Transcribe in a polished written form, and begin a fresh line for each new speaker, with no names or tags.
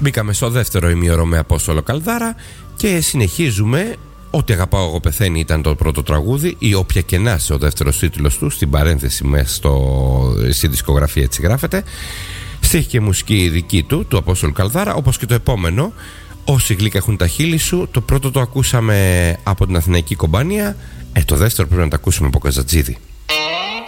Μπήκαμε στο δεύτερο ημίωρο με Απόστολο Καλδάρα και συνεχίζουμε. Ό,τι αγαπάω εγώ πεθαίνει ήταν το πρώτο τραγούδι, ή όποια και να είσαι ο δεύτερος τίτλος του, στην παρένθεση μέσα στη δισκογραφία έτσι γράφεται. Στίχη και μουσική δική του Απόστολου Καλδάρα, όπως και το επόμενο, Όσοι γλύκα έχουν τα χείλη σου. Το πρώτο το ακούσαμε από την Αθηναϊκή Κομπάνια, το δεύτερο πρέπει να το ακούσουμε από Καζατζίδη.